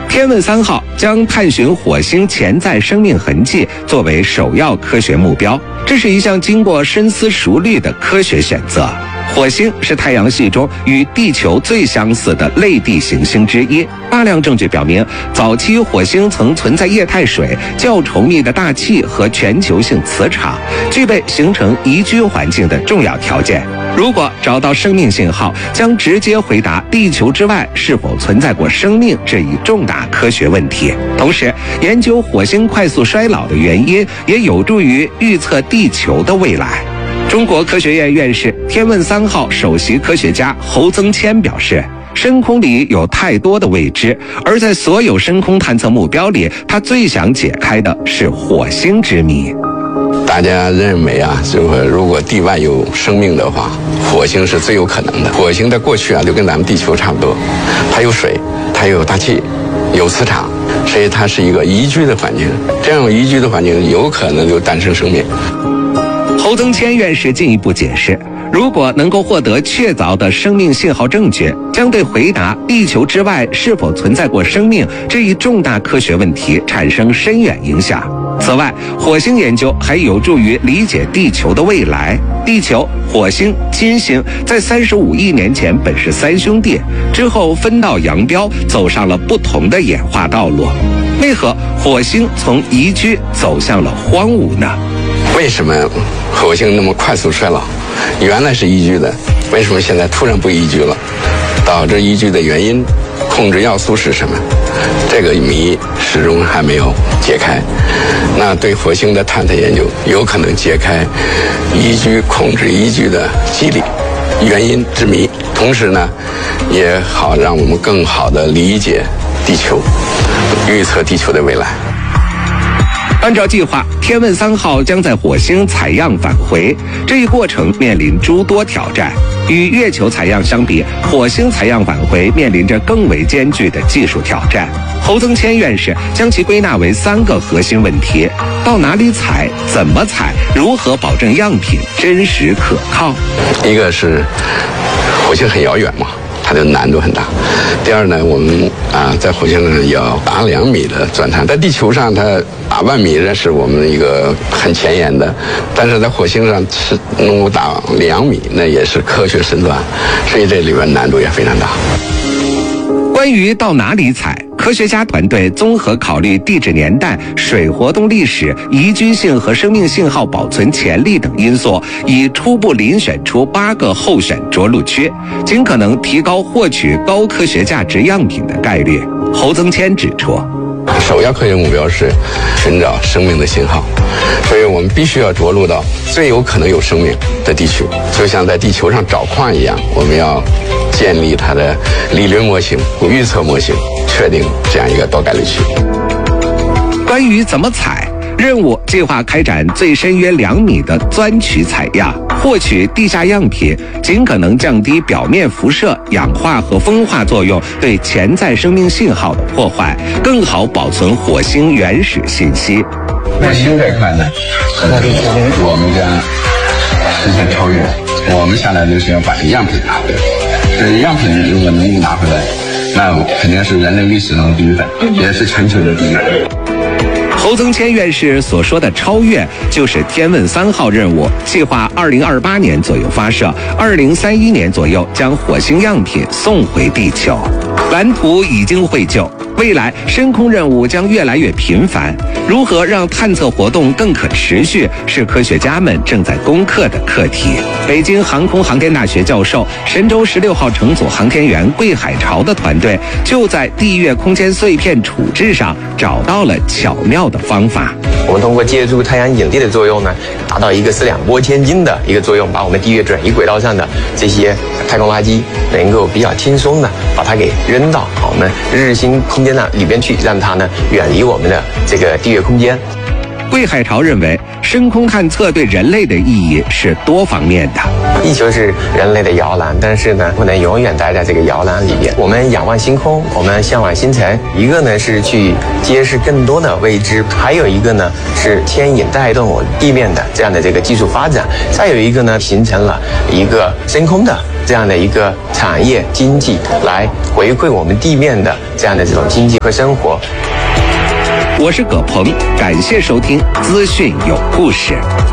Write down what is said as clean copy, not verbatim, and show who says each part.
Speaker 1: 天问3号将探寻火星潜在生命痕迹作为首要科学目标，这是一项经过深思熟虑的科学选择。火星是太阳系中与地球最相似的类地行星之一，大量证据表明，早期火星曾存在液态水、较稠密的大气和全球性磁场，具备形成宜居环境的重要条件。如果找到生命信号，将直接回答地球之外是否存在过生命这一重大科学问题。同时，研究火星快速衰老的原因，也有助于预测地球的未来。中国科学院院士、天问3号首席科学家侯增谦表示，深空里有太多的未知，而在所有深空探测目标里，他最想解开的是火星之谜。
Speaker 2: 大家认为就是如果地外有生命的话，火星是最有可能的。火星在过去就跟咱们地球差不多，它有水，它有大气，有磁场，所以它是一个宜居的环境。这样宜居的环境有可能就诞生生命。
Speaker 1: 侯增谦院士进一步解释，如果能够获得确凿的生命信号证据，将对回答地球之外是否存在过生命这一重大科学问题产生深远影响。此外，火星研究还有助于理解地球的未来。地球、火星、金星在35亿年前本是三兄弟，之后分道扬镳，走上了不同的演化道路。为何火星从宜居走向了荒芜呢？
Speaker 2: 为什么火星那么快速衰老？原来是宜居的，为什么现在突然不宜居了？导致宜居的原因，控制要素是什么？这个谜始终还没有解开。那对火星的探测研究，有可能解开宜居控制宜居的机理、原因之谜，同时呢，也好让我们更好地理解地球，预测地球的未来。
Speaker 1: 按照计划，天问3号将在火星采样返回，这一过程面临诸多挑战。与月球采样相比，火星采样返回面临着更为艰巨的技术挑战。侯增谦院士将其归纳为3个核心问题：到哪里采、怎么采、如何保证样品真实可靠。
Speaker 2: 一个是火星很遥远嘛，它的难度很大。第二呢，我们在火星上要打2米的钻探，在地球上它打1万米，这是我们一个很前沿的，但是在火星上是能够打2米，那也是科学深钻，所以这里边难度也非常大。
Speaker 1: 关于到哪里采，科学家团队综合考虑地质年代、水活动历史、宜居性和生命信号保存潜力等因素，已初步遴选出8个候选着陆区，尽可能提高获取高科学价值样品的概率。侯增谦指出，
Speaker 2: 首要科学目标是寻找生命的信号，所以我们必须要着陆到最有可能有生命的地区，就像在地球上找矿一样，我们要建立它的理论模型、预测模型，确定这样一个高概率区。
Speaker 1: 关于怎么采，任务计划开展最深约2米的钻取采样，获取地下样品，尽可能降低表面辐射、氧化和风化作用对潜在生命信号的破坏，更好保存火星原始信息。
Speaker 2: 火星这块呢，我们将实现超越。我们下来就是要把这样品拿回来。这样品如果能拿回来，那肯定是人类历史上的第一本，也是全球的第一本。
Speaker 1: 侯增谦院士所说的超越，就是天问3号任务计划2028年左右发射，2031年左右将火星样品送回地球。蓝图已经绘就，未来深空任务将越来越频繁。如何让探测活动更可持续，是科学家们正在攻克的课题。北京航空航天大学教授、神舟16号乘组航天员桂海潮的团队，就在地月空间碎片处置上找到了巧妙的方法。
Speaker 3: 我们通过借助太阳引力的作用呢，达到一个4两拨千斤的一个作用，把我们地月转移轨道上的这些太空垃圾能够比较轻松的把它给扔到我们日心空间里边去，让它呢远离我们的这个地月空间。
Speaker 1: 桂魏海潮认为，深空探测对人类的意义是多方面的。
Speaker 3: 地球是人类的摇篮，但是呢，不能永远待在这个摇篮里边。我们仰望星空，我们向往星辰。一个呢是去揭示更多的未知，还有一个呢是牵引带动我地面的这样的这个技术发展。再有一个呢，形成了一个深空的这样的一个产业经济，来回馈我们地面的这样的这种经济和生活。
Speaker 1: 我是葛鹏，感谢收听资讯有故事。